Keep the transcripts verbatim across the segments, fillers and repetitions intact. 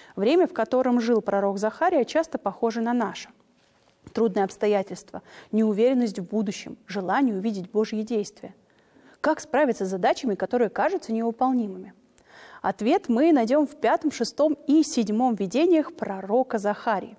Время, в котором жил пророк Захария, часто похоже на наше. Трудные обстоятельства, неуверенность в будущем, желание увидеть Божьи действия. Как справиться с задачами, которые кажутся невыполнимыми? Ответ мы найдем в пятом, шестом и седьмом видениях пророка Захарии.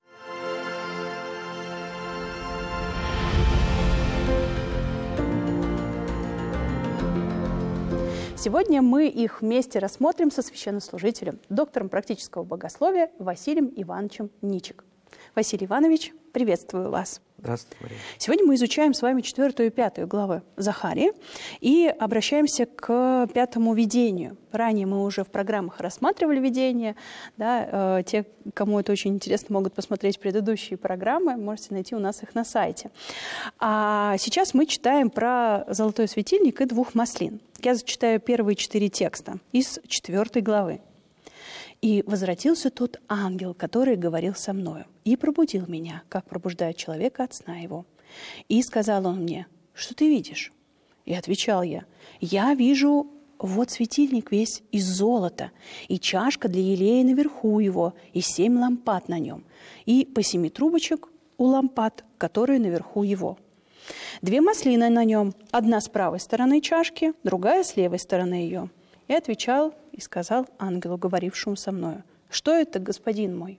Сегодня мы их вместе рассмотрим со священнослужителем, доктором практического богословия Василием Ивановичем Ничик. Василий Иванович, приветствую вас. Здравствуйте, Мария. Сегодня мы изучаем с вами четвертую и пятую главы Захарии и обращаемся к пятому видению. Ранее мы уже в программах рассматривали видение. Да, э, те, кому это очень интересно, могут посмотреть предыдущие программы. Можете найти у нас их на сайте. А сейчас мы читаем про золотой светильник и двух маслин. Я зачитаю первые четыре текста из четвертой главы. «И возвратился тот ангел, который говорил со мною, и пробудил меня, как пробуждает человека от сна его. И сказал он мне: что ты видишь? И отвечал я: я вижу вот светильник весь из золота, и чашка для елея наверху его, и семь лампад на нем, и по семи трубочек у лампад, которые наверху его. Две маслины на нем, одна с правой стороны чашки, другая с левой стороны ее. И отвечал и сказал ангелу, говорившему со мною: что это, господин мой?»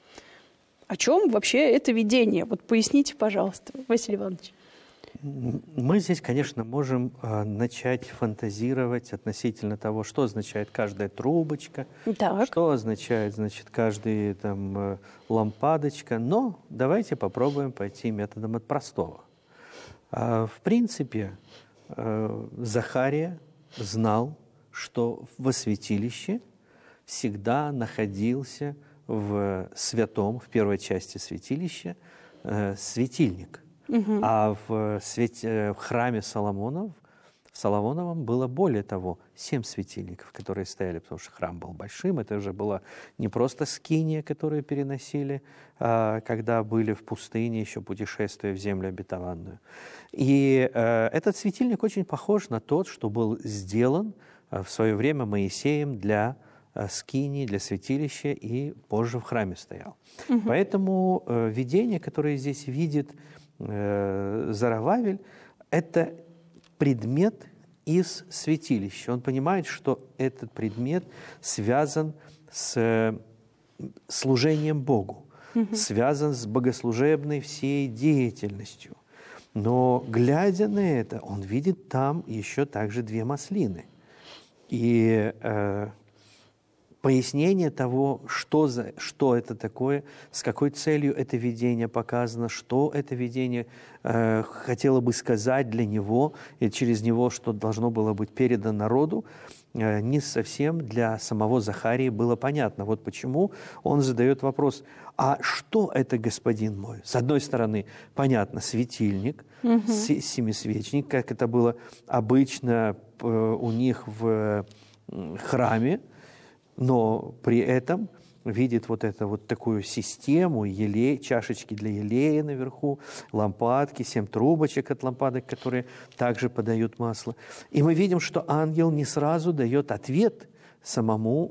О чем вообще это видение? Вот поясните, пожалуйста, Василий Иванович. Мы здесь, конечно, можем э, начать фантазировать относительно того, что означает каждая трубочка, Так. что означает, значит, каждая там э, лампадочка. Но давайте попробуем пойти методом от простого. Э, в принципе, э, Захария знал, что во святилище всегда находился в святом, в первой части святилища, э, светильник. Угу. А в, свет, в храме Соломонов, в Соломоновом было более того, семь светильников, которые стояли, потому что храм был большим. Это уже была не просто скиния, которую переносили, а, когда были в пустыне, еще путешествуя в землю обетованную. И а, этот светильник очень похож на тот, что был сделан в свое время Моисеем для скинии, для святилища, и позже в храме стоял. Угу. Поэтому э, видение, которое здесь видит э, Зоровавель, это предмет из святилища. Он понимает, что этот предмет связан с служением Богу, угу. связан с богослужебной всей деятельностью. Но, глядя на это, он видит там еще также две маслины. И э, пояснение того, что, за, что это такое, с какой целью это видение показано, что это видение э, хотело бы сказать для него, и через него, что должно было быть передано народу, э, не совсем для самого Захарии было понятно. Вот почему он задает вопрос: а что это, господин мой? С одной стороны, понятно, светильник, угу. семисвечник, как это было обычно у них в храме, но при этом видит вот эту вот такую систему, елей, чашечки для елея наверху, лампадки, семь трубочек от лампадок, которые также подают масло. И мы видим, что ангел не сразу дает ответ самому